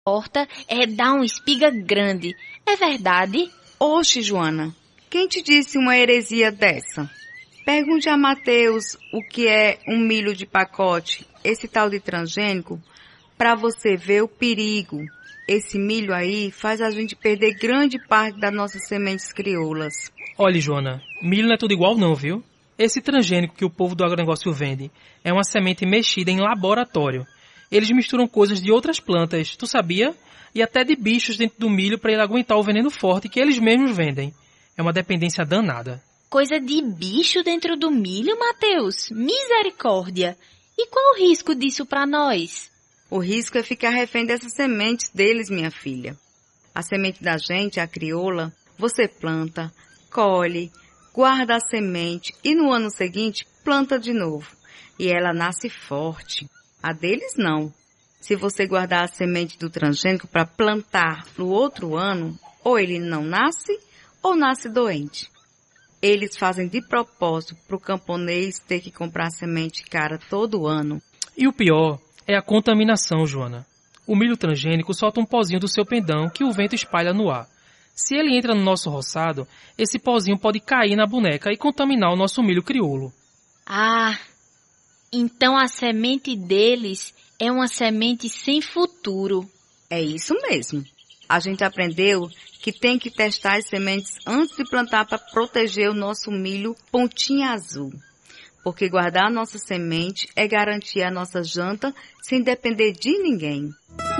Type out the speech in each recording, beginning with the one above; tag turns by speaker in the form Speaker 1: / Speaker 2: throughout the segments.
Speaker 1: Horta é dar uma espiga grande. É verdade?
Speaker 2: Oxe, Joana, quem te disse uma heresia dessa? Pergunte a Mateus o que é um milho de pacote, esse tal de transgênico, para você ver o perigo. Esse milho aí faz a gente perder grande parte das nossas sementes crioulas.
Speaker 3: Olha, Joana, milho não é tudo igual não, viu? Esse transgênico que o povo do agronegócio vende é uma semente mexida em laboratório. Eles misturam coisas de outras plantas, tu sabia? E até de bichos dentro do milho para ele aguentar o veneno forte que eles mesmos vendem. É uma dependência danada.
Speaker 1: Coisa de bicho dentro do milho, Mateus? Misericórdia! E qual o risco disso para nós?
Speaker 2: O risco é ficar refém dessas sementes deles, minha filha. A semente da gente, a crioula, você planta, colhe, guarda a semente e no ano seguinte planta de novo. E ela nasce forte. A deles não. Se você guardar a semente do transgênico para plantar no outro ano, ou ele não nasce ou nasce doente. Eles fazem de propósito para o camponês ter que comprar semente cara todo ano.
Speaker 3: E o pior é a contaminação, Joana. O milho transgênico solta um pozinho do seu pendão que o vento espalha no ar. Se ele entra no nosso roçado, esse pozinho pode cair na boneca e contaminar o nosso milho crioulo.
Speaker 1: Ah, então a semente deles é uma semente sem futuro.
Speaker 2: É isso mesmo. A gente aprendeu que tem que testar as sementes antes de plantar para proteger o nosso milho pontinha azul. Porque guardar a nossa semente é garantir a nossa janta sem depender de ninguém.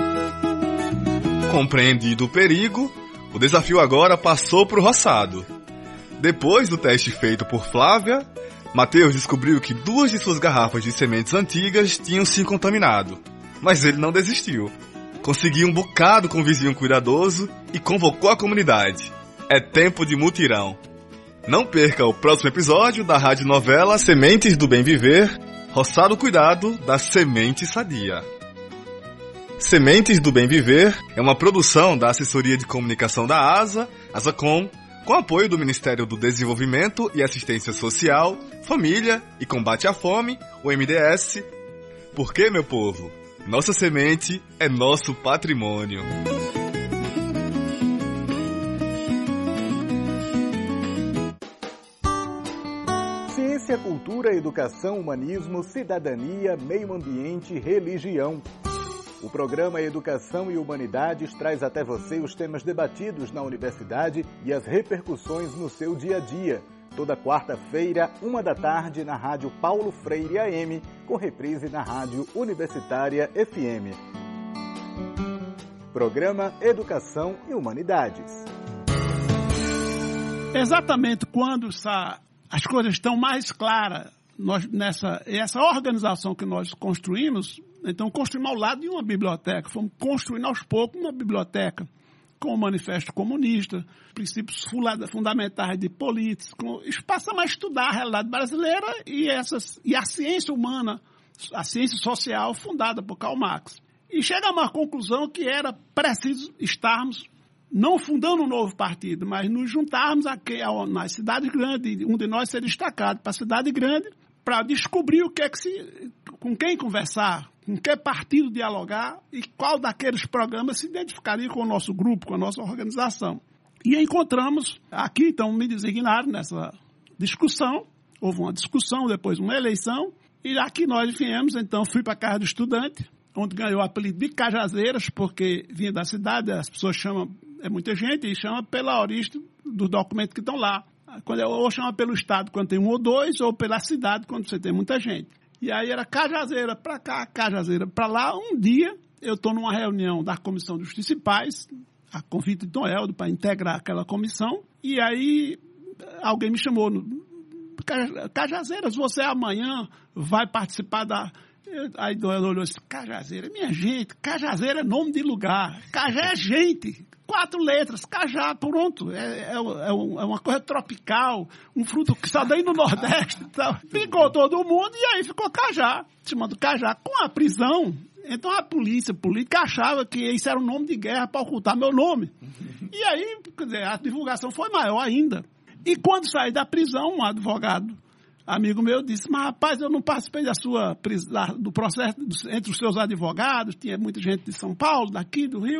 Speaker 4: Compreendido o perigo, o desafio agora passou para o roçado. Depois do teste feito por Flávia, Mateus descobriu que 2 de suas garrafas de sementes antigas tinham se contaminado. Mas ele não desistiu. Conseguiu um bocado com o vizinho cuidadoso e convocou a comunidade. É tempo de mutirão. Não perca o próximo episódio da radionovela Sementes do Bem Viver, Roçado Cuidado da Semente Sadia. Sementes do Bem Viver é uma produção da Assessoria de Comunicação da ASA, ASACOM, com apoio do Ministério do Desenvolvimento e Assistência Social, Família e Combate à Fome, o MDS. Porque, meu povo, nossa semente é nosso patrimônio.
Speaker 5: Ciência, cultura, educação, humanismo, cidadania, meio ambiente, religião. O programa Educação e Humanidades traz até você os temas debatidos na universidade e as repercussões no seu dia a dia. Toda quarta-feira, 13h, na Rádio Paulo Freire AM, com reprise na Rádio Universitária FM. Programa Educação e Humanidades.
Speaker 6: Exatamente quando as coisas estão mais claras, essa organização que nós construímos, então construímos ao lado de uma biblioteca, fomos construindo aos poucos uma biblioteca com o Manifesto Comunista, princípios fundamentais de política, espaço para estudar a realidade brasileira e a ciência humana, a ciência social fundada por Karl Marx. E chegamos à conclusão que era preciso estarmos, não fundando um novo partido, mas nos juntarmos nas cidades grandes, um de nós ser destacado para a cidade grande, para descobrir com quem conversar, com que partido dialogar e qual daqueles programas se identificaria com o nosso grupo, com a nossa organização. E encontramos aqui, então me designaram nessa discussão, houve uma discussão, depois uma eleição, e aqui nós viemos, então fui para a Casa do Estudante, onde ganhou o apelido de Cajazeiras, porque vinha da cidade, as pessoas chamam, é muita gente, e chama pela origem dos documentos que estão lá. Ou chama pelo estado quando tem um ou dois, ou pela cidade quando você tem muita gente. E aí era Cajazeira para cá, Cajazeira para lá. Um dia eu estou numa reunião da Comissão de Justiça e Paz, a convite de Dom Helder para integrar aquela comissão, e aí alguém me chamou, Cajazeiras, você amanhã vai participar da... Aí Dom Helder olhou assim, Cajazeira, minha gente, Cajazeira é nome de lugar, Cajá é gente, 4 letras, Cajá, pronto, é uma coisa tropical, um fruto que só vem no Nordeste, então, ficou todo mundo e aí ficou Cajá, chamando Cajá. Com a prisão, então a polícia política achava que isso era um nome de guerra para ocultar meu nome. E aí, quer dizer, a divulgação foi maior ainda. E quando saí da prisão, um advogado amigo meu disse, mas rapaz, eu não participei do processo entre os seus advogados, tinha muita gente de São Paulo, daqui, do Rio.